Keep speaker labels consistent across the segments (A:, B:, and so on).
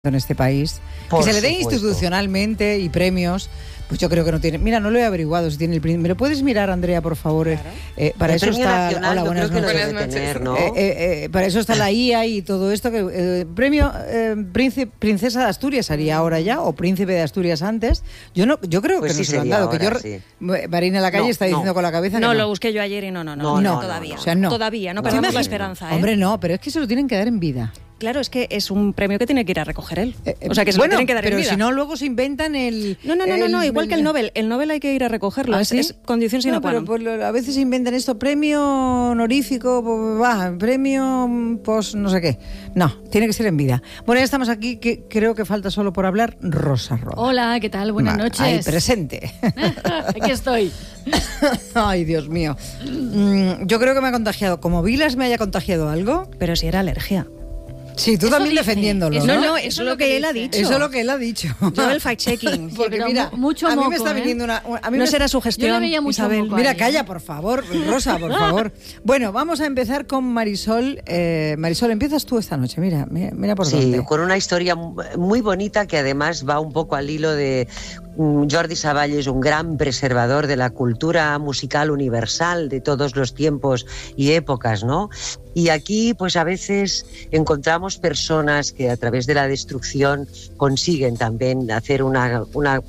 A: en este país, que se le dé institucionalmente y premios, pues yo creo que no tiene. Mira, no lo he averiguado si tiene el premio. ¿Me lo puedes mirar, Andrea, por favor?
B: Claro.
A: Para eso está.
B: Hola, buenas noches. Buenas noches. ¿No?
A: Para eso está la IA y todo esto. Premio Princesa de Asturias haría ahora ya, o Príncipe de Asturias antes. Yo creo
B: pues
A: que
B: sí
A: no se lo han dado.
B: Ahora,
A: que yo, Marina Lacalle está diciendo con la cabeza
C: no,
A: que no.
C: Lo busqué yo ayer y no, todavía.
A: O sea, no.
C: Todavía, no perdemos la esperanza.
A: Hombre, no, pero es que se lo tienen que dar en vida.
C: Claro, es que es un premio que tiene que ir a recoger él. O sea, que se lo tienen que dar en vida.
A: Pero si no, luego se inventan el...
C: No, igual que el Nobel. El Nobel hay que ir a recogerlo.
A: ¿Ah,
C: es condición sine qua non.
A: Pero a veces inventan esto, premio honorífico, premio pues no sé qué. No, tiene que ser en vida. Bueno, ya estamos aquí, que creo que falta solo por hablar Rosa Roda.
D: Hola, ¿qué tal? Buenas noches.
A: Ahí, presente.
D: Aquí estoy.
A: Ay, Dios mío. Yo creo que me ha contagiado. Como Vilas me haya contagiado algo.
C: Pero si era alergia.
A: Sí, tú
D: eso
A: también
D: dice,
A: defendiéndolo,
D: eso
A: ¿no?
C: No, eso es lo que él ha dicho.
A: Eso es lo que él ha dicho.
C: Yo el fact-checking.
A: Porque
D: pero
A: mira,
D: mucho
A: a mí
D: moco,
A: me está viniendo una...
C: No será su
D: Yo
C: gestión,
D: le veía mucho
C: Isabel.
D: moco.
A: Mira, calla, por favor, Rosa, por favor. Bueno, vamos a empezar con Marisol. Marisol, empiezas tú esta noche, mira por dónde.
B: Sí, con una historia muy bonita que además va un poco al hilo de... Jordi Savall es un gran preservador de la cultura musical universal de todos los tiempos y épocas, ¿no? Y aquí, pues a veces encontramos personas que a través de la destrucción consiguen también hacer una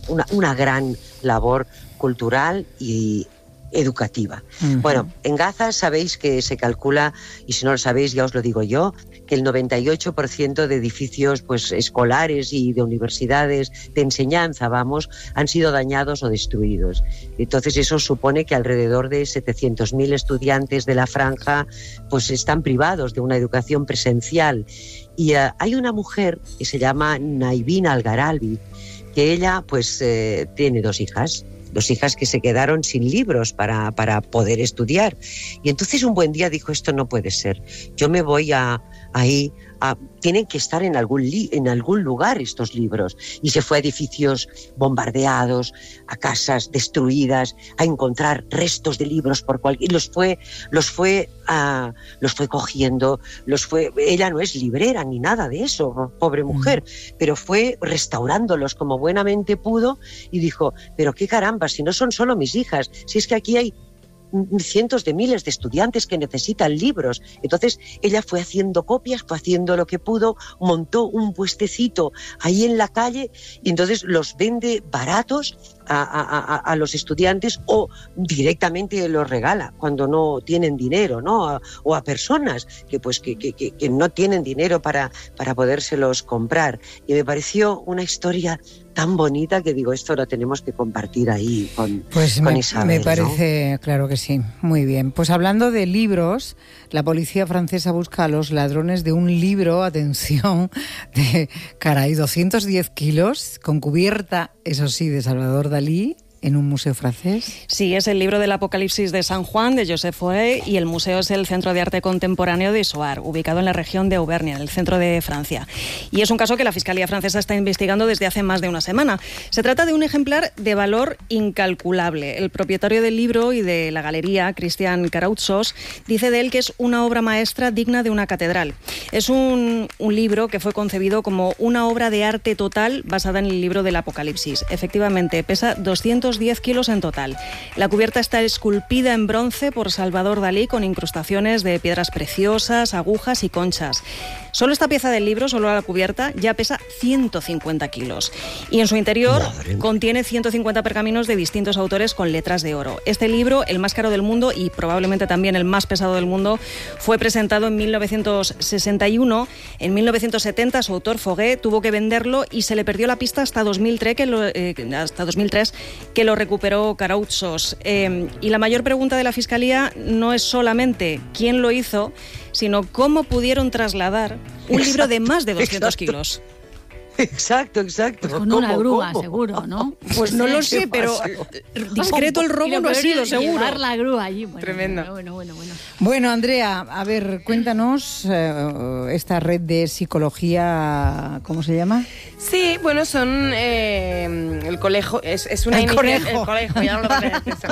B: gran labor cultural y educativa. Uh-huh. Bueno, en Gaza sabéis que se calcula, y si no lo sabéis ya os lo digo yo, que el 98% de edificios pues escolares y de universidades de enseñanza, han sido dañados o destruidos. Entonces eso supone que alrededor de 700.000 estudiantes de la franja pues están privados de una educación presencial. Y hay una mujer que se llama Naivin Algaralbi, que ella pues tiene dos hijas que se quedaron sin libros para poder estudiar. Y entonces un buen día dijo, esto no puede ser, yo me voy ahí, tienen que estar en algún lugar estos libros. Y se fue a edificios bombardeados, a casas destruidas, a encontrar restos de libros por cualquier... Los fue cogiendo, ella no es librera ni nada de eso, pobre mujer, pero fue restaurándolos como buenamente pudo y dijo, pero qué caramba, si no son solo mis hijas, si es que aquí hay cientos de miles de estudiantes que necesitan libros. Entonces ella fue haciendo copias, fue haciendo lo que pudo, montó un puestecito ahí en la calle y entonces los vende baratos a los estudiantes o directamente los regala cuando no tienen dinero, ¿no? O a personas que no tienen dinero para podérselos comprar. Y me pareció una historia tan bonita que digo, esto lo tenemos que compartir ahí con Isabel.
A: Me parece,
B: ¿no?
A: Claro que sí, muy bien. Pues hablando de libros, la policía francesa busca a los ladrones de un libro, atención, de 210 kilos, con cubierta, eso sí, de Salvador Dalí, en un museo francés.
C: Sí, es el libro del Apocalipsis de San Juan, de Joseph Fouet, y el museo es el Centro de Arte Contemporáneo de Issoire, ubicado en la región de Auvernia, en el centro de Francia. Y es un caso que la Fiscalía francesa está investigando desde hace más de una semana. Se trata de un ejemplar de valor incalculable. El propietario del libro y de la galería, Christian Carautzos, dice de él que es una obra maestra digna de una catedral. Es un libro que fue concebido como una obra de arte total basada en el libro del Apocalipsis. Efectivamente, pesa 210 kilos en total. La cubierta está esculpida en bronce por Salvador Dalí con incrustaciones de piedras preciosas, agujas y conchas. Solo esta pieza del libro, solo la cubierta, ya pesa 150 kilos. Y en su interior contiene 150 pergaminos de distintos autores con letras de oro. Este libro, el más caro del mundo y probablemente también el más pesado del mundo, fue presentado en 1961. En 1970 su autor, Fouet, tuvo que venderlo y se le perdió la pista hasta 2003, que lo recuperó Carautzos. Y la mayor pregunta de la Fiscalía no es solamente quién lo hizo, sino cómo pudieron trasladar un libro de más de 200 kilos.
B: Exacto.
D: Pues con una grúa, seguro, ¿no?
C: Pues no lo sé, pero discreto el robo no ha sido, seguro.
D: Llevar la grúa allí. Bueno,
C: tremendo.
D: Bueno.
A: Bueno, Andrea, a ver, cuéntanos esta red de psicología, ¿cómo se llama?
E: Sí, bueno, son el colegio, es una iniciativa. El colegio, ya no lo voy a decir.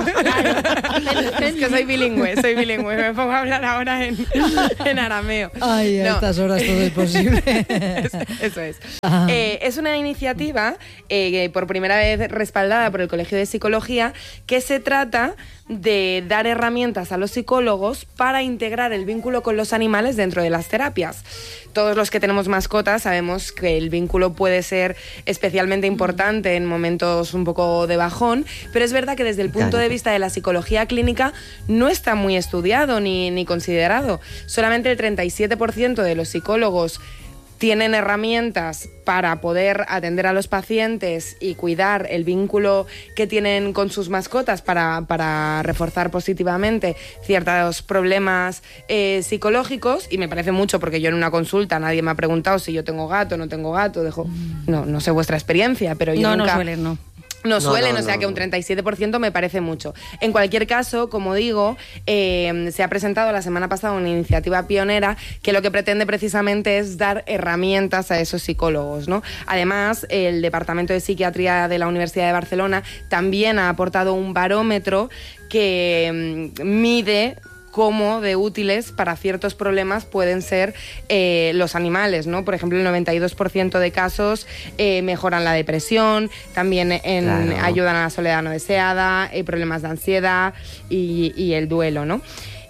E: Es que soy bilingüe, me pongo a hablar ahora en arameo.
A: Ay, a estas horas todo es posible.
E: Eso es. Es una iniciativa por primera vez respaldada por el Colegio de Psicología, que se trata de dar herramientas a los psicólogos para integrar el vínculo con los animales dentro de las terapias. Todos los que tenemos mascotas sabemos que el vínculo puede ser especialmente importante en momentos un poco de bajón, pero es verdad que desde el punto de vista de la psicología clínica no está muy estudiado ni considerado. Solamente el 37% de los psicólogos tienen herramientas para poder atender a los pacientes y cuidar el vínculo que tienen con sus mascotas para reforzar positivamente ciertos problemas psicológicos, y me parece mucho porque yo en una consulta nadie me ha preguntado si yo tengo gato o no tengo gato. No sé vuestra experiencia, pero yo nunca... No suelen, o sea que un 37% me parece mucho. En cualquier caso, como digo, se ha presentado la semana pasada una iniciativa pionera que lo que pretende precisamente es dar herramientas a esos psicólogos, ¿no? Además, el Departamento de Psiquiatría de la Universidad de Barcelona también ha aportado un barómetro que mide cómo de útiles para ciertos problemas pueden ser los animales, ¿no? Por ejemplo, el 92% de casos mejoran la depresión, también ayudan a la soledad no deseada, problemas de ansiedad y el duelo, ¿no?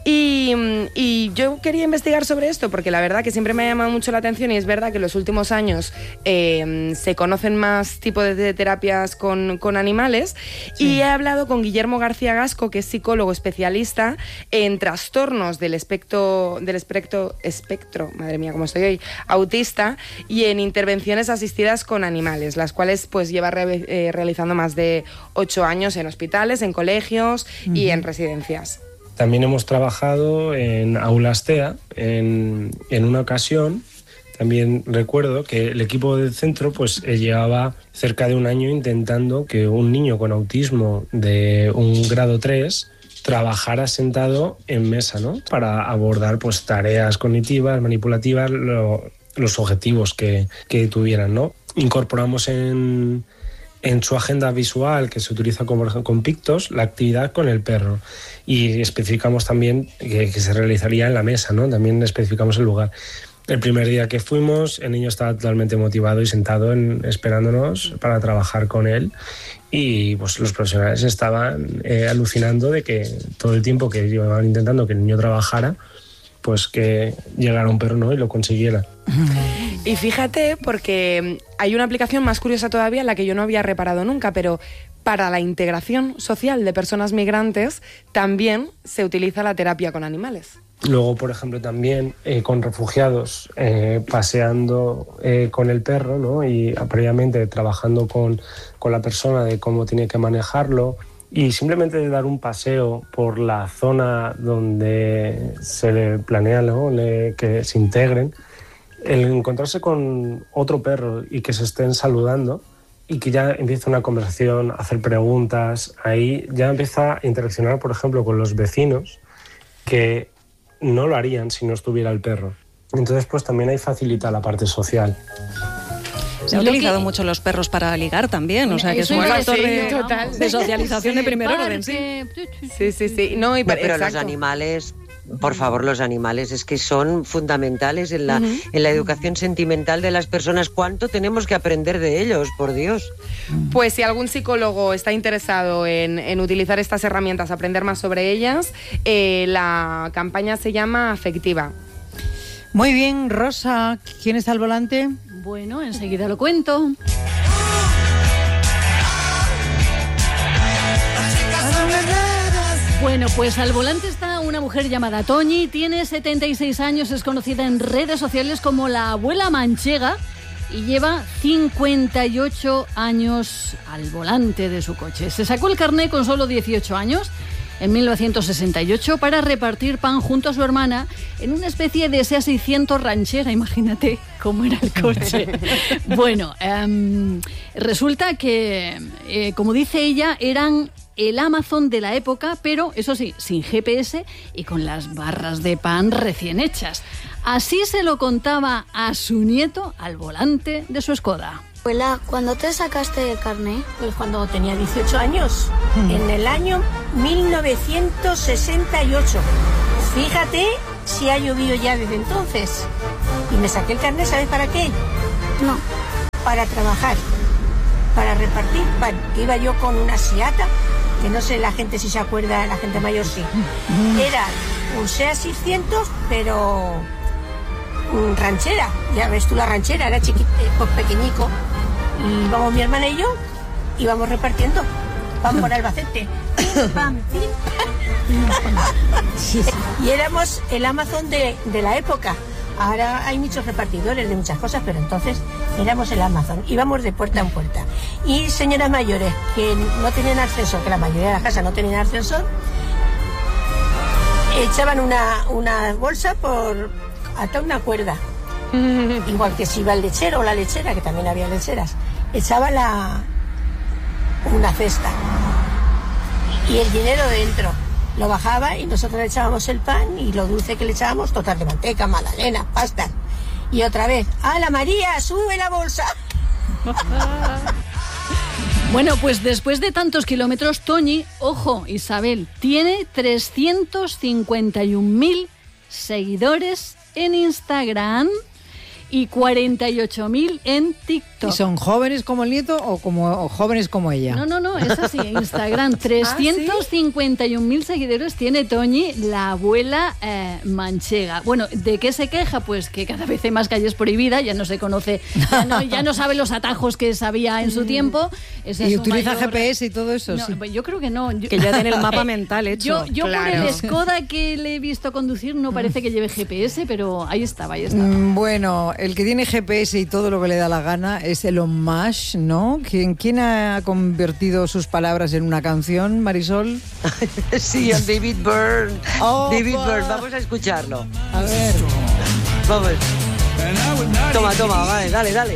E: Y yo quería investigar sobre esto porque la verdad que siempre me ha llamado mucho la atención, y es verdad que en los últimos años se conocen más tipos de terapias con animales. Sí. Y he hablado con Guillermo García Gasco, que es psicólogo especialista en trastornos del espectro, madre mía, cómo estoy hoy, autista, y en intervenciones asistidas con animales, las cuales pues lleva realizando más de 8 años en hospitales, en colegios y en residencias.
F: También hemos trabajado en aulas TEA. En una ocasión, también recuerdo que el equipo del centro pues llevaba cerca de un año intentando que un niño con autismo de un grado 3 trabajara sentado en mesa, ¿no? Para abordar pues tareas cognitivas, manipulativas, los objetivos que tuvieran, ¿no? Incorporamos en su agenda visual, que se utiliza con Pictos, la actividad con el perro, y especificamos también que se realizaría en la mesa, ¿no? También especificamos el lugar. El primer día que fuimos, el niño estaba totalmente motivado y sentado esperándonos para trabajar con él, y pues los profesionales estaban alucinando de que todo el tiempo que llevaban intentando que el niño trabajara, pues que llegara un perro, ¿no? Y lo consiguiera.
E: Y fíjate, porque hay una aplicación más curiosa todavía en la que yo no había reparado nunca, pero para la integración social de personas migrantes también se utiliza la terapia con animales.
F: Luego, por ejemplo, también con refugiados, paseando con el perro, ¿no? Y previamente trabajando con la persona de cómo tiene que manejarlo. Y simplemente de dar un paseo por la zona donde se le planea, ¿no? Que se integren, el encontrarse con otro perro y que se estén saludando y que ya empieza una conversación, hacer preguntas, ahí ya empieza a interaccionar, por ejemplo, con los vecinos, que no lo harían si no estuviera el perro. Entonces, pues también ahí facilita la parte social.
C: Se han utilizado mucho los perros para ligar también, o sea que es un factor de socialización de primer orden.
E: Sí. No,
B: pero los animales, por favor, los animales es que son fundamentales en la educación sentimental de las personas. ¿Cuánto tenemos que aprender de ellos, por Dios?
E: Pues si algún psicólogo está interesado en utilizar estas herramientas, aprender más sobre ellas, la campaña se llama Afectiva.
A: Muy bien, Rosa, ¿quién está al volante?
D: Bueno, enseguida lo cuento. Bueno, pues al volante está una mujer llamada Toñi, tiene 76 años, es conocida en redes sociales como la abuela manchega y lleva 58 años al volante de su coche. Se sacó el carné con solo 18 años en 1968 para repartir pan junto a su hermana en una especie de SEA 600 ranchera, imagínate. ¿Cómo era el coche? Bueno, resulta que, como dice ella, eran el Amazon de la época, pero eso sí, sin GPS y con las barras de pan recién hechas. Así se lo contaba a su nieto al volante de su Skoda.
G: Abuela, ¿cuándo te sacaste el carné?
H: Pues cuando tenía 18 años, en el año 1968. Fíjate si ha llovido ya desde entonces. Y me saqué el carné, ¿sabes para qué?
G: No.
H: Para trabajar, para repartir pan. Iba yo con una Seata, que no sé la gente si se acuerda, la gente mayor sí. Era un SEAT 600, pero ranchera. Ya ves tú la ranchera, era pues pequeñico. Y vamos mi hermana y yo, íbamos repartiendo. Van por Albacete. Pam, pim, pam. Y éramos el Amazon de la época. Ahora hay muchos repartidores de muchas cosas, pero entonces éramos el Amazon. Íbamos de puerta en puerta. Y señoras mayores que no tenían ascensor, que la mayoría de las casas no tenían ascensor, echaban una bolsa por hasta una cuerda. Igual que si iba el lechero o la lechera, que también había lecheras, echaba una cesta y el dinero dentro. Lo bajaba y nosotros le echábamos el pan y lo dulce que le echábamos, tortas de manteca, magdalenas, pastas. Y otra vez, ¡hala María, sube la bolsa!
D: Bueno, pues después de tantos kilómetros, Toñi, ojo, Isabel, tiene 351.000 seguidores en Instagram y 48.000 en TikTok.
A: ¿Y son jóvenes como el nieto o jóvenes como ella?
D: No, es así, Instagram, 351.000 seguidores tiene Toñi, la abuela manchega. Bueno, ¿de qué se queja? Pues que cada vez hay más calles prohibidas, ya no se conoce, ya no sabe los atajos que sabía en su tiempo.
A: ¿Y utiliza GPS y todo eso?
D: No,
A: sí.
D: Yo creo que no.
C: Que ya tiene el mapa mental hecho.
D: Yo
C: claro.
D: Por el Skoda que le he visto conducir no parece que lleve GPS, pero ahí estaba.
A: Bueno, el que tiene GPS y todo lo que le da la gana es Elon Musk, ¿no? ¿Quién ha convertido sus palabras en una canción, Marisol?
B: Sí, el David Byrne.
A: Oh,
B: David Byrne, vamos a escucharlo.
A: A ver.
B: Vamos. Toma, vale, dale.
A: Dale.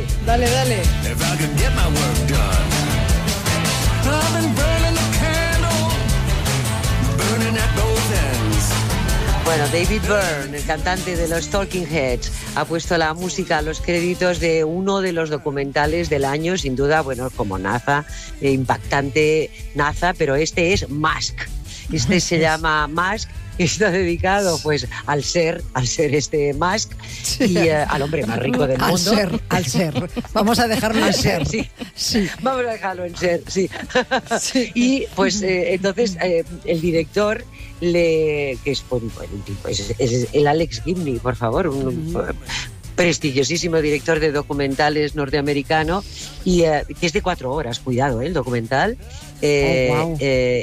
B: Bueno, David Byrne, el cantante de los Talking Heads, ha puesto la música a los créditos de uno de los documentales del año, sin duda, bueno, como NASA, impactante NASA, pero este es Musk. Este se llama Musk y está dedicado pues al ser este Musk y al hombre más rico del mundo.
A: Al ser. Vamos a dejarlo en ser.
B: Sí. Vamos a dejarlo en ser, sí. Y pues entonces el director que es el Alex Gibney, por favor, un prestigiosísimo director de documentales norteamericano y que es de 4 horas, cuidado, el documental.
C: Wow.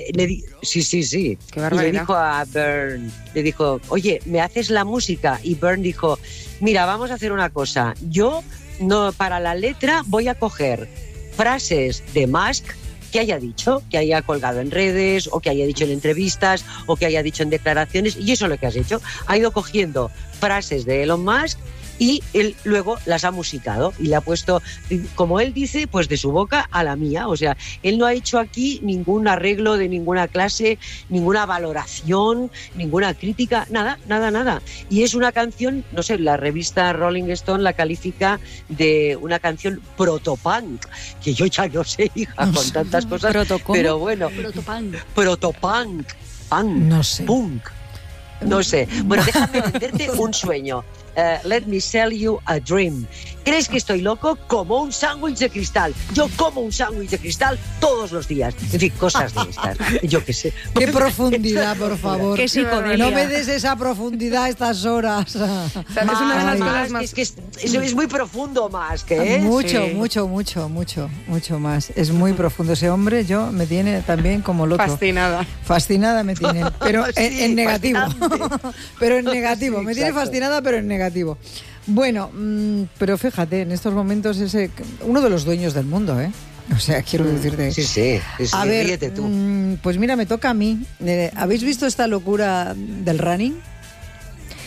B: Sí.
C: Qué barbaridad.
B: Y le dijo a Byrne, oye, ¿me haces la música? Y Byrne dijo, mira, vamos a hacer una cosa, yo no, para la letra voy a coger frases de Musk que haya dicho, que haya colgado en redes o que haya dicho en entrevistas o que haya dicho en declaraciones, y eso es lo que has hecho. Ha ido cogiendo frases de Elon Musk y él luego las ha musicado y le ha puesto, como él dice, pues de su boca a la mía. O sea, él no ha hecho aquí ningún arreglo de ninguna clase, ninguna valoración, ninguna crítica, nada. Y es una canción, no sé, la revista Rolling Stone la califica de una canción protopunk, que yo ya no sé, hija, con tantas cosas, pero bueno. Protopunk.
A: No sé.
B: Punk. No sé. Bueno, déjame venderte un sueño. Let me sell you a dream. ¿Crees que estoy loco? Como un sándwich de cristal. Yo como un sándwich de cristal todos los días. En fin, cosas de estas. Yo qué sé.
A: Qué profundidad, por favor.
C: Qué psicodelia.
A: No me des esa profundidad a estas horas.
E: Es una de las cosas más...
B: Es que es muy profundo más que
A: Mucho,
B: sí.
A: mucho más. Es muy profundo. Ese hombre me tiene también como loco. Fascinada me tiene. Pero
B: Sí,
A: en negativo. Pero en negativo.
B: Sí,
A: me tiene
B: exacto.
A: fascinada, pero en negativo. Bueno, pero fíjate, en estos momentos uno de los dueños del mundo, ¿eh? O sea, quiero decirte...
B: Sí,
A: a ver,
B: ríete tú.
A: Pues mira, me toca a mí. ¿Habéis visto esta locura del running?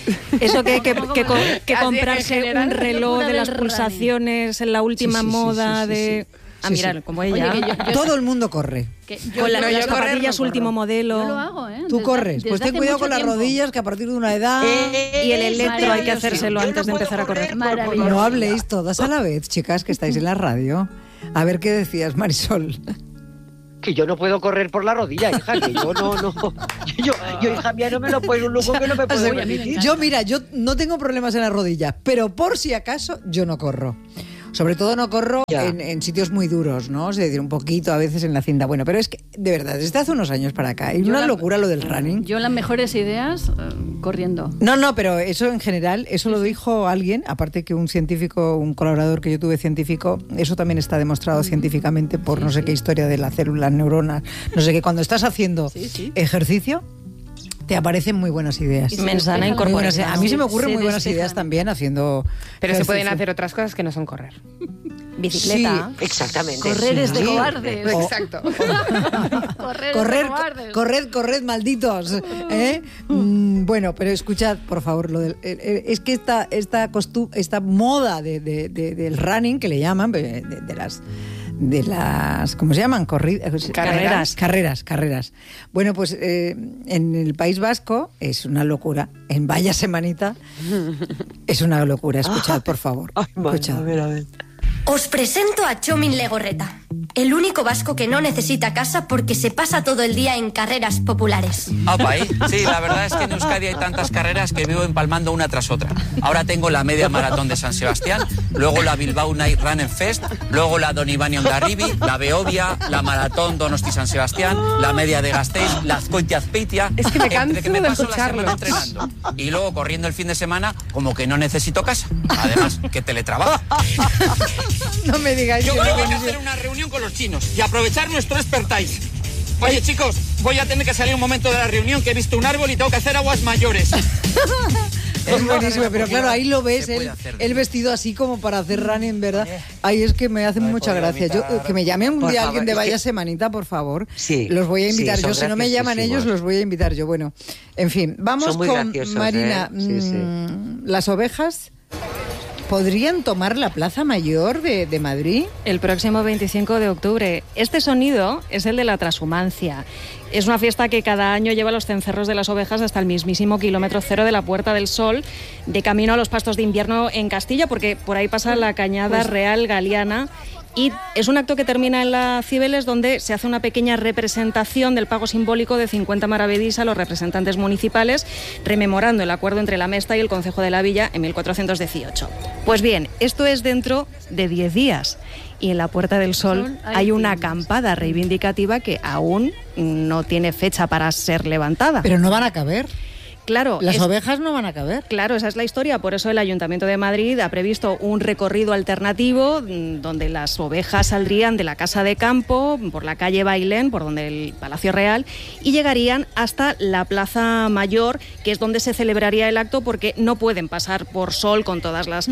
C: Eso que comprarse un reloj de las pulsaciones en la última moda de... Ah, mira, como ella.
A: Oye, todo el mundo corre.
C: Con las zapatillas último modelo.
D: Yo lo hago, ¿eh?
A: Tú corres. Pues ten cuidado con las rodillas, que a partir de una edad...
C: Y el electro hay que hacérselo antes de empezar a correr.
D: Maravilloso.
A: No habléis todas a la vez, chicas, que estáis en la radio. A ver qué decías, Marisol.
B: Que yo no puedo correr por la rodilla, hija, que yo no. Yo, hija mía, no me lo puedo, un lujo que no me puedo permitir.
A: Yo no tengo problemas en las rodillas, pero por si acaso yo no corro. Sobre todo no corro en sitios muy duros, ¿no? Es decir, un poquito a veces en la cinta. Bueno, pero es que, de verdad, desde hace unos años para acá, es una locura lo del running.
D: Yo las mejores ideas corriendo.
A: No, pero eso en general, eso lo dijo alguien, aparte que un científico, un colaborador que yo tuve científico, eso también está demostrado científicamente por no sé qué historia de las células, neuronas, no sé qué. Cuando estás haciendo ejercicio, te aparecen muy buenas ideas.
C: Mensana incorporación.
A: A mí se me ocurren muy buenas ideas también haciendo...
E: Pero
A: ejercicio.
E: se pueden hacer otras cosas que no son correr.
C: Bicicleta.
B: Sí, exactamente.
D: Correr es de cobardes.
E: Exacto.
A: Corred, malditos. Bueno, pero escuchad, por favor, es que esta moda del running, que le llaman, de las ¿cómo se llaman? Carreras. Bueno, pues en el País Vasco es una locura. En Vaya Semanita es una locura. Escuchad, por favor. Escuchad.
B: A ver.
I: Os presento a Txomin Legorreta, el único vasco que no necesita casa porque se pasa todo el día en carreras populares.
J: Opa, sí, la verdad es que en Euskadi hay tantas carreras que vivo empalmando una tras otra. Ahora tengo la media maratón de San Sebastián, luego la Bilbao Night Run Fest, luego la Don Iván Ondarribi, la Beovia, la maratón Donosti San Sebastián, la media de Gasteiz, la Azkoitiazpeitia.
E: Es que me canso
J: que me
E: de
J: paso
E: escucharlo.
J: la semana entrenando. Y luego corriendo el fin de semana, como que no necesito casa. Además, que teletrabajo.
A: No me digáis.
J: Yo creo que hay que hacer una reunión con los chinos y aprovechar nuestro expertise. Oye, chicos, voy a tener que salir un momento de la reunión, que he visto un árbol y tengo que hacer aguas mayores.
A: Es buenísimo, pero claro, ahí lo ves, el vestido así como para hacer running, ¿verdad? Ay, es que me hace mucha gracia. Que me llame un día alguien de Vaya Semanita, por favor.
B: Sí.
A: Los voy a invitar yo. Si no me llaman ellos, los voy a invitar yo. Bueno, en fin, vamos con Marina. Las ovejas ¿podrían tomar la Plaza Mayor de Madrid?
C: El próximo 25 de octubre. Este sonido es el de la transhumancia. Es una fiesta que cada año lleva los cencerros de las ovejas hasta el mismísimo kilómetro cero de la Puerta del Sol, de camino a los pastos de invierno en Castilla, porque por ahí pasa la Cañada Real Galiana. Y es un acto que termina en la Cibeles, donde se hace una pequeña representación del pago simbólico de 50 maravedís a los representantes municipales, rememorando el acuerdo entre la Mesta y el Concejo de la Villa en 1418. Pues bien, esto es dentro de 10 días. Y en la Puerta del Sol hay una acampada reivindicativa que aún no tiene fecha para ser levantada.
A: Pero no van a caber.
C: Claro,
A: las ovejas no van a caber.
C: Claro, esa es la historia. Por eso el Ayuntamiento de Madrid ha previsto un recorrido alternativo donde las ovejas saldrían de la Casa de Campo, por la calle Bailén, por donde el Palacio Real, y llegarían hasta la Plaza Mayor, que es donde se celebraría el acto, porque no pueden pasar por Sol con todas las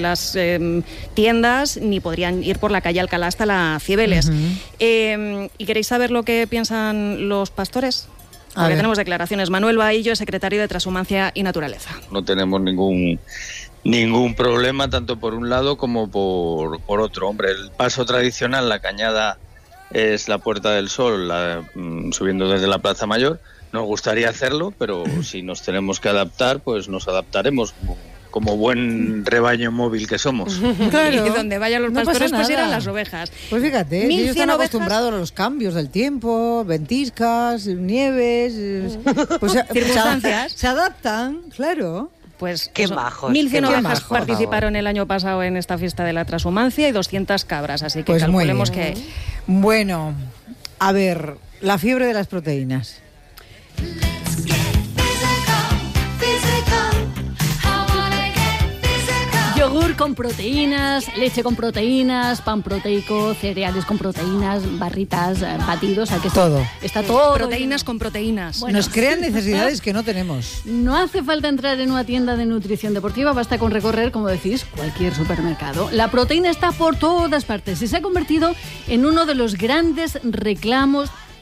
C: tiendas, ni podrían ir por la calle Alcalá hasta la Cibeles. ¿Y queréis saber lo que piensan los pastores? Porque tenemos declaraciones. Manuel Bahillo, secretario de Transhumancia y Naturaleza.
K: No tenemos ningún problema, tanto por un lado como por otro. Hombre, el paso tradicional, la cañada, es la Puerta del Sol, subiendo desde la Plaza Mayor. Nos gustaría hacerlo, pero si nos tenemos que adaptar, pues nos adaptaremos como buen rebaño móvil que somos.
C: Claro. Y donde vayan los pastores, pues irán las ovejas.
A: Pues fíjate, ellos están acostumbrados a los cambios del tiempo, ventiscas, nieves, pues circunstancias. Se adaptan, claro.
C: Pues
B: qué majos.
C: 1.100 ovejas participaron el año pasado en esta fiesta de la transhumancia y 200 cabras, así que pues calculemos que...
A: Bueno, a ver, la fiebre de las proteínas.
D: Yogur con proteínas, leche con proteínas, pan proteico, cereales con proteínas, barritas, batidos, que
A: todo.
D: Está todo.
C: Proteínas con proteínas.
A: Bueno, nos crean necesidades que no tenemos.
D: No hace falta entrar en una tienda de nutrición deportiva, basta con recorrer, como decís, cualquier supermercado. La proteína está por todas partes y se ha convertido en uno de los grandes reclamos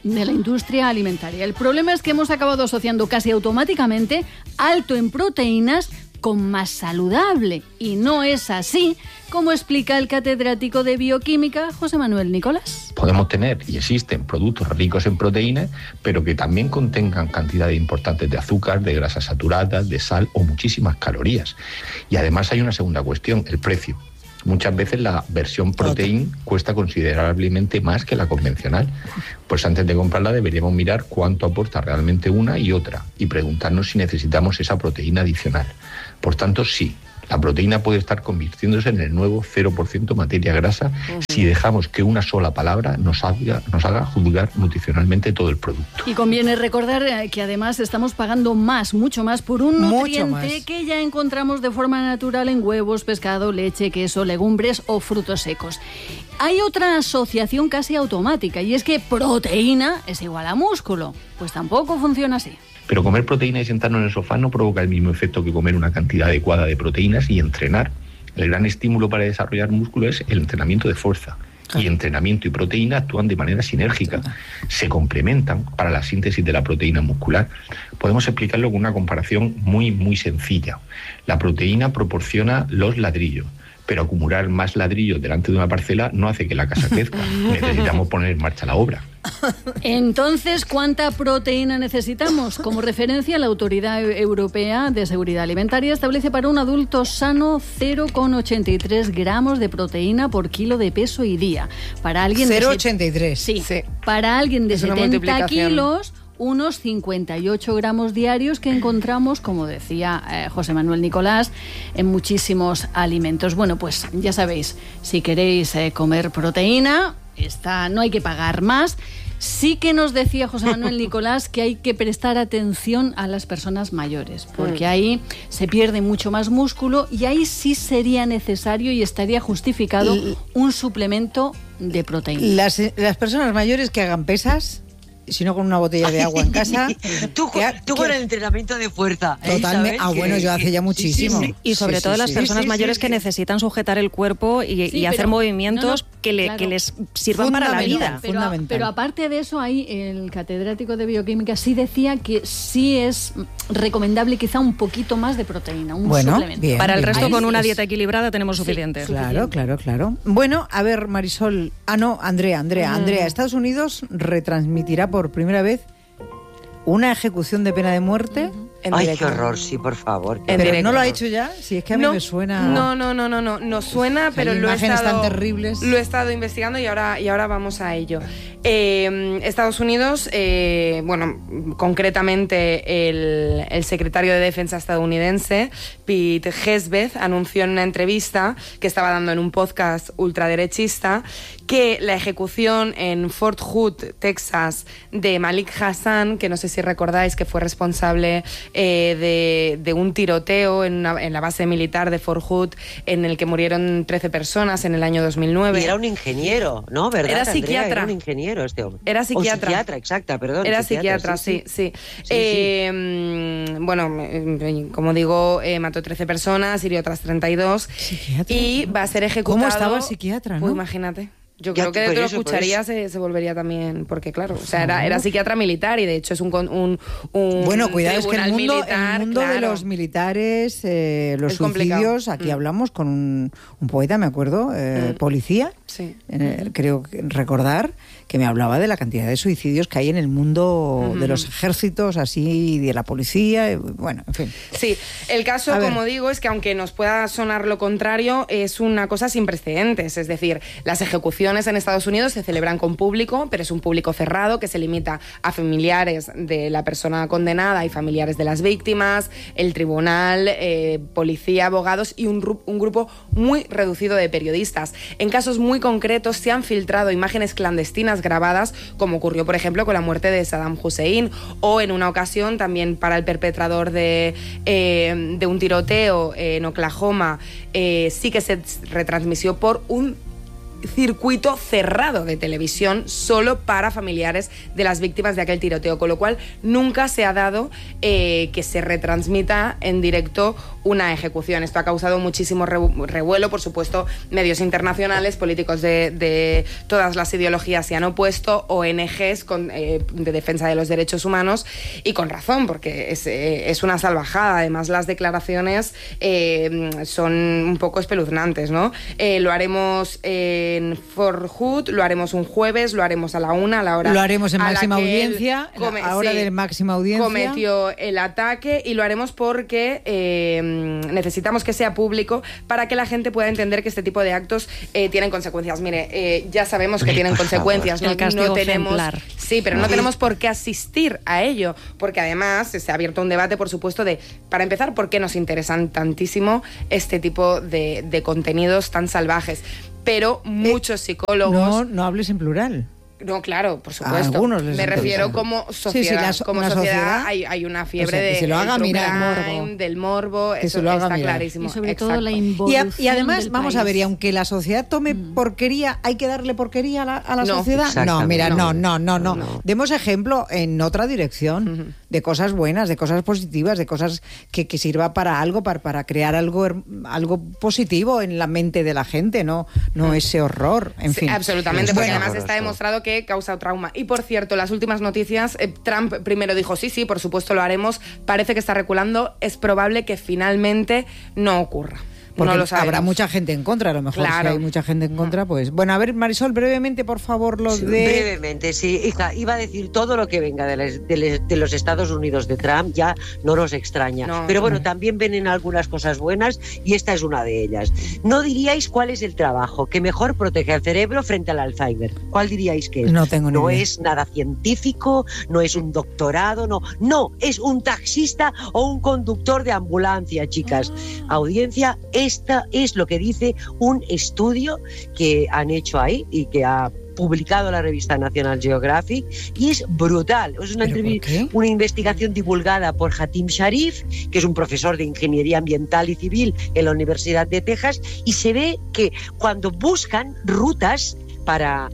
D: de la industria alimentaria. El problema es que hemos acabado asociando casi automáticamente alto en proteínas con más saludable. Y no es así, como explica el catedrático de bioquímica José Manuel Nicolás.
L: Podemos tener, y existen, productos ricos en proteínas, pero que también contengan cantidades importantes de azúcar, de grasas saturadas, de sal o muchísimas calorías. Y además hay una segunda cuestión, el precio. Muchas veces la versión proteína cuesta considerablemente más que la convencional. Pues antes de comprarla deberíamos mirar cuánto aporta realmente una y otra y preguntarnos si necesitamos esa proteína adicional. Por tanto, sí, la proteína puede estar convirtiéndose en el nuevo 0% materia grasa si dejamos que una sola palabra nos haga juzgar nutricionalmente todo el producto.
D: Y conviene recordar que además estamos pagando mucho más por un nutriente que ya encontramos de forma natural en huevos, pescado, leche, queso, legumbres o frutos secos. Hay otra asociación casi automática y es que proteína es igual a músculo. Pues tampoco funciona así.
L: Pero comer proteína y sentarnos en el sofá no provoca el mismo efecto que comer una cantidad adecuada de proteínas y entrenar. El gran estímulo para desarrollar músculo es el entrenamiento de fuerza. Y entrenamiento y proteína actúan de manera sinérgica. Se complementan para la síntesis de la proteína muscular. Podemos explicarlo con una comparación muy sencilla. La proteína proporciona los ladrillos, pero acumular más ladrillos delante de una parcela no hace que la casa crezca. Necesitamos poner en marcha la obra.
D: Entonces, ¿cuánta proteína necesitamos? Como referencia, la Autoridad Europea de Seguridad Alimentaria establece para un adulto sano 0,83 gramos de proteína por kilo de peso y día. Para alguien
A: 0,83.
D: Sí. Para alguien de 70 kilos, unos 58 gramos diarios que encontramos, como decía José Manuel Nicolás, en muchísimos alimentos. Bueno, pues ya sabéis, si queréis comer proteína, no hay que pagar más. Sí que nos decía José Manuel Nicolás que hay que prestar atención a las personas mayores, porque ahí se pierde mucho más músculo y ahí sí sería necesario y estaría justificado un suplemento de proteína.
A: Las personas mayores que hagan pesas, si no con una botella de agua en casa.
B: Tú con el entrenamiento de fuerza.
A: Totalmente. Bueno, yo hace ya muchísimo.
C: Sí. Y sobre todo las personas mayores que necesitan sujetar el cuerpo y hacer movimientos que les sirvan para la vida.
D: Pero aparte de eso, ahí el catedrático de bioquímica sí decía que sí es recomendable quizá un poquito más de proteína, un suplemento.
A: Bien,
C: para el resto, con una dieta equilibrada tenemos suficiente.
A: Claro. Bueno, a ver, Marisol. Andrea. Estados Unidos retransmitirá por primera vez una ejecución de pena de muerte.
B: Ay, qué horror, sí, por favor.
A: Pero no lo ha hecho ya, si es que a mí me suena.
E: No, nos suena, pero lo he estado investigando y ahora vamos a ello. Estados Unidos, concretamente el secretario de Defensa estadounidense, Pete Hegseth, anunció en una entrevista que estaba dando en un podcast ultraderechista que la ejecución en Fort Hood, Texas, de Malik Hassan, que no sé si recordáis que fue responsable de un tiroteo en la base militar de Fort Hood, en el que murieron 13 personas en el año 2009.
B: Y era un ingeniero, ¿no? ¿Verdad,
E: Era
B: Andrea?
E: psiquiatra.
B: Era un ingeniero este hombre.
E: Era psiquiatra.
B: Psiquiatra, exacta, perdón.
E: Era psiquiatra, sí. Bueno, como digo, mató 13 personas, hirió otras 32. ¿Psiquiatra? Y va a ser ejecutado.
A: ¿Cómo estaba el psiquiatra, no?
E: Imagínate. Yo creo que de lo escucharía se volvería también, porque claro, o sea, era psiquiatra militar y de hecho es un
A: bueno, cuidado, es que el mundo
E: claro,
A: de los militares, los
E: es
A: suicidios, aquí hablamos con un poeta, me acuerdo, policía, creo recordar que me hablaba de la cantidad de suicidios que hay en el mundo de los ejércitos, así, de la policía, bueno, en fin.
E: Sí, el caso, como digo, es que aunque nos pueda sonar lo contrario, es una cosa sin precedentes, es decir, las ejecuciones en Estados Unidos se celebran con público, pero es un público cerrado que se limita a familiares de la persona condenada y familiares de las víctimas, el tribunal, policía, abogados y un grupo muy reducido de periodistas. En casos muy concretos se han filtrado imágenes clandestinas grabadas, como ocurrió, por ejemplo, con la muerte de Saddam Hussein, o en una ocasión también para el perpetrador de un tiroteo en Oklahoma, sí que se retransmitió por un circuito cerrado de televisión solo para familiares de las víctimas de aquel tiroteo, con lo cual nunca se ha dado que se retransmita en directo una ejecución. Esto ha causado muchísimo revuelo, por supuesto, medios internacionales, políticos de todas las ideologías se han opuesto, ONGs de defensa de los derechos humanos, y con razón, porque es una salvajada. Además, las declaraciones son un poco espeluznantes, ¿no? Lo haremos en Fort Hood, lo haremos un jueves, lo haremos a la 1, a la hora...
A: Lo haremos en máxima audiencia, a la hora de máxima audiencia.
E: Cometió el ataque, y lo haremos porque necesitamos que sea público para que la gente pueda entender que este tipo de actos tienen consecuencias. Mire, ya sabemos que tienen consecuencias, no tenemos... Ejemplar. Sí, pero no tenemos por qué asistir a ello, porque además se ha abierto un debate, por supuesto, para empezar, ¿por qué nos interesan tantísimo este tipo de contenidos tan salvajes? Pero muchos psicólogos...
A: No hables en plural.
E: No, claro, por supuesto.
A: Algunos les
E: me refiero como sociedad.
A: Sí,
E: como sociedad hay una fiebre de
A: se lo haga
E: del morbo,
A: que
E: eso
A: se lo haga
E: está
A: mirar.
E: Clarísimo.
D: Y sobre todo la involución
A: y además,
D: del
A: vamos
D: país.
A: a ver, y aunque la sociedad tome porquería, ¿hay que darle porquería a la sociedad? No, mira, no. Demos ejemplo en otra dirección, de cosas buenas, de cosas positivas, de cosas que sirva para algo, para crear algo positivo en la mente de la gente, no ese horror, en fin.
E: Absolutamente, porque además está demostrado que causa trauma. Y por cierto, las últimas noticias, Trump primero dijo sí, por supuesto lo haremos, parece que está reculando, es probable que finalmente no ocurra.
A: Porque
E: no lo sabemos.
A: Habrá mucha gente en contra, a lo mejor.
E: Claro.
A: Si hay mucha gente en contra, pues... Bueno, a ver, Marisol, brevemente, por favor,
B: Brevemente, sí, hija, iba a decir todo lo que venga de los Estados Unidos de Trump, ya no nos extraña. No. Pero bueno, también vienen algunas cosas buenas y esta es una de ellas. ¿No diríais cuál es el trabajo que mejor protege al cerebro frente al Alzheimer? ¿Cuál diríais que es?
A: No tengo ni idea.
B: No es nada científico, no es un doctorado, no, es un taxista o un conductor de ambulancia, chicas. Audiencia, esta es lo que dice un estudio que han hecho ahí y que ha publicado la revista National Geographic, y es brutal. Es una investigación divulgada por Hatim Sharif, que es un profesor de Ingeniería Ambiental y Civil en la Universidad de Texas, y se ve que cuando buscan rutas para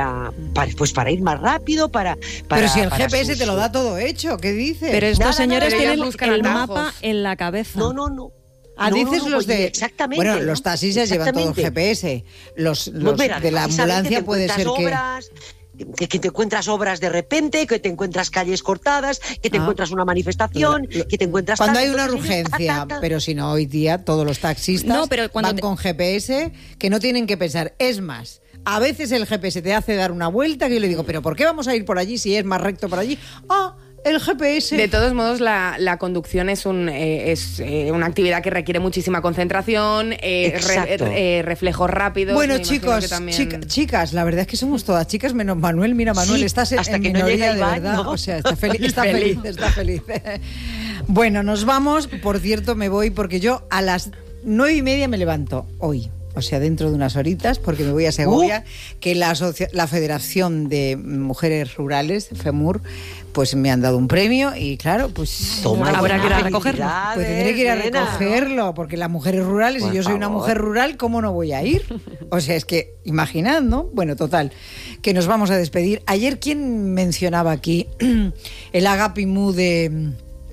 B: ir más rápido,
A: pero si el GPS te lo da todo hecho, ¿qué dices?
C: Pero estos señores tienen el mapa en la cabeza.
B: No.
A: Dices los de...
B: Exactamente.
A: Bueno, los taxistas llevan todo el GPS. Los de la ambulancia puede ser
B: que te encuentras obras de repente, que te encuentras calles cortadas, que te encuentras una manifestación, que te encuentras...
A: Cuando hay una urgencia, pero si no, hoy día todos los taxistas van con GPS, que no tienen que pensar. Es más, a veces el GPS te hace dar una vuelta, que yo le digo, ¿pero por qué vamos a ir por allí si es más recto por allí? El GPS.
E: De todos modos, la conducción es una actividad que requiere muchísima concentración, reflejos rápidos.
A: Bueno, chicos, chicas, la verdad es que somos todas chicas, menos Manuel. Mira, Manuel, estás en minoría, de verdad. ¿No? O sea, está feliz. Bueno, nos vamos. Por cierto, me voy porque yo a las 9:30 me levanto hoy. O sea, dentro de unas horitas, porque me voy a Segovia, que la Federación de Mujeres Rurales, FEMUR, pues me han dado un premio y claro, pues
C: habrá que ir a recogerlo.
A: Pues tendré que ir a recogerlo, porque las mujeres rurales, si yo soy una mujer rural, ¿cómo no voy a ir? O sea, es que, imaginad, ¿no? Bueno, total, que nos vamos a despedir. Ayer, ¿quién mencionaba aquí el Agapimú de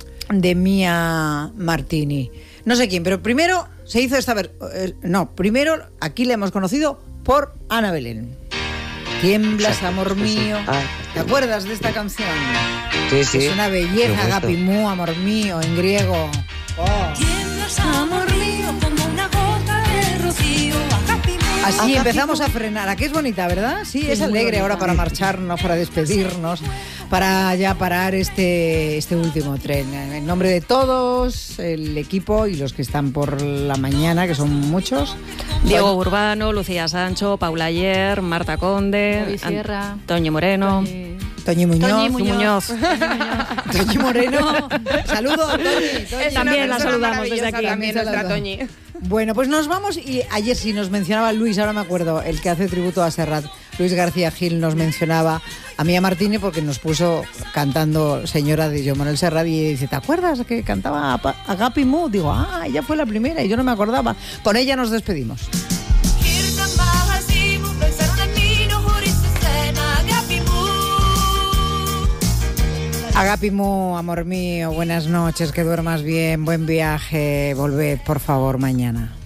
A: Mia Martini? No sé quién, pero primero se hizo primero aquí la hemos conocido por Ana Belén. Tiemblas, amor mío. ¿Te acuerdas de esta canción?
B: Sí.
A: Es una belleza, Agapimú, amor mío, en griego.
M: Tiemblas, amor mío, como una gota de rocío.
A: Así empezamos a frenar. ¿A qué es bonita, verdad? Sí, es alegre ahora para marcharnos, para despedirnos, para ya parar este último tren. En nombre de todos, el equipo y los que están por la mañana, que son muchos.
C: Diego Urbano, Lucía Sancho, Paula Ayer, Marta Conde, Toñi Moreno.
A: Toñi Muñoz.
C: Toñi
A: Moreno. Saludo a Toñi.
C: También la saludamos desde aquí.
E: También nuestra Toñi.
A: Bueno, pues nos vamos y ayer sí nos mencionaba Luis, ahora me acuerdo, el que hace tributo a Serrat, Luis García Gil nos mencionaba a Mia Martini porque nos puso cantando Señora de Joan Manuel Serrat y dice, ¿te acuerdas que cantaba Agapimú? Digo, ella fue la primera y yo no me acordaba. Con ella nos despedimos. Agapimu, amor mío, buenas noches, que duermas bien, buen viaje. Volved, por favor, mañana.